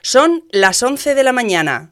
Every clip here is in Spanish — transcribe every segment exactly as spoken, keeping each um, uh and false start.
Son las once de la mañana.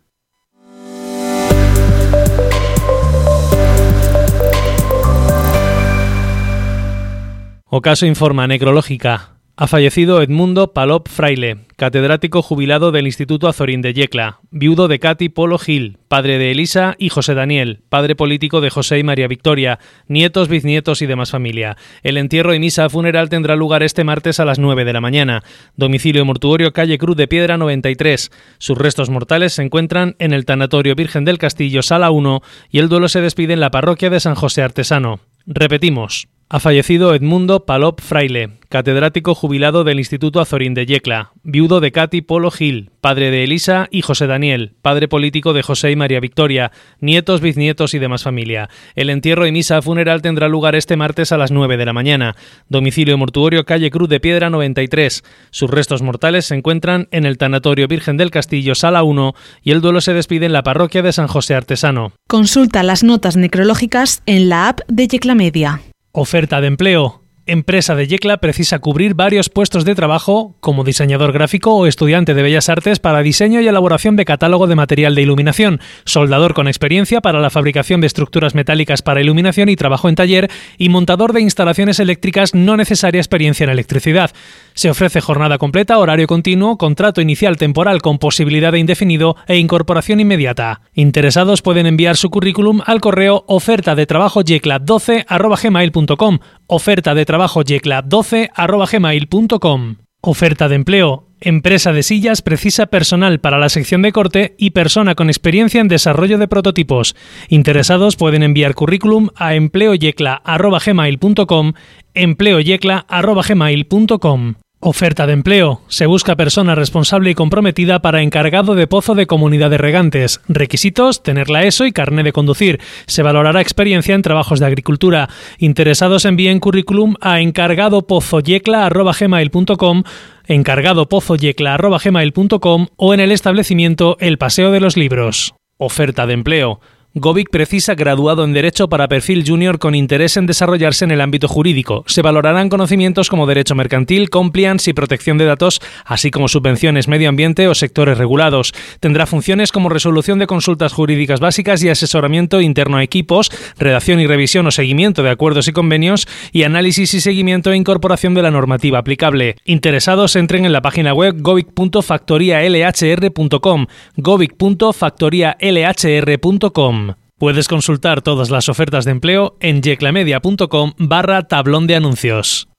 Ocaso informa necrológica. Ha fallecido Edmundo Palop Fraile, catedrático jubilado del Instituto Azorín de Yecla, viudo de Katy Polo Gil, padre de Elisa y José Daniel, padre político de José y María Victoria, nietos, bisnietos y demás familia. El entierro y misa funeral tendrá lugar este martes a las nueve de la mañana. Domicilio mortuorio calle Cruz de Piedra noventa y tres. Sus restos mortales se encuentran en el Tanatorio Virgen del Castillo, Sala uno, y el duelo se despide en la parroquia de San José Artesano. Repetimos. Ha fallecido Edmundo Palop Fraile, catedrático jubilado del Instituto Azorín de Yecla, viudo de Katy Polo Gil, padre de Elisa y José Daniel, padre político de José y María Victoria, nietos, bisnietos y demás familia. El entierro y misa funeral tendrá lugar este martes a las nueve de la mañana. Domicilio mortuorio calle Cruz de Piedra noventa y tres. Sus restos mortales se encuentran en el Tanatorio Virgen del Castillo, Sala uno, y el duelo se despide en la parroquia de San José Artesano. Consulta las notas necrológicas en la app de Yecla Media. Oferta de empleo. Empresa de Yecla precisa cubrir varios puestos de trabajo como diseñador gráfico o estudiante de Bellas Artes para diseño y elaboración de catálogo de material de iluminación, soldador con experiencia para la fabricación de estructuras metálicas para iluminación y trabajo en taller, y montador de instalaciones eléctricas no necesaria experiencia en electricidad. Se ofrece jornada completa, horario continuo, contrato inicial temporal con posibilidad de indefinido e incorporación inmediata. Interesados pueden enviar su currículum al correo oferta de trabajo yecla doce arroba gmail punto com. Oferta de trabajo yecla doce arroba gmail punto com. Oferta de empleo. Empresa de sillas precisa personal para la sección de corte y persona con experiencia en desarrollo de prototipos. Interesados pueden enviar currículum a empleoyecla arroba gmail punto com, empleoyecla arroba gmail punto com. Oferta de empleo. Se busca persona responsable y comprometida para encargado de pozo de comunidad de regantes. Requisitos: tener la ESO y carné de conducir. Se valorará experiencia en trabajos de agricultura. Interesados envíen currículum a encargadopozoyecla arroba gmail punto com, encargadopozoyecla arroba gmail punto com o en el establecimiento El Paseo de los Libros. Oferta de empleo. Govic precisa graduado en Derecho para perfil junior con interés en desarrollarse en el ámbito jurídico. Se valorarán conocimientos como Derecho Mercantil, Compliance y Protección de Datos, así como subvenciones, medio ambiente o sectores regulados. Tendrá funciones como resolución de consultas jurídicas básicas y asesoramiento interno a equipos, redacción y revisión o seguimiento de acuerdos y convenios, y análisis y seguimiento e incorporación de la normativa aplicable. Interesados entren en la página web govic punto factoría l h r punto com, govic punto factoría l h r punto com. Puedes consultar todas las ofertas de empleo en yeclamedia punto com barra tablón de anuncios.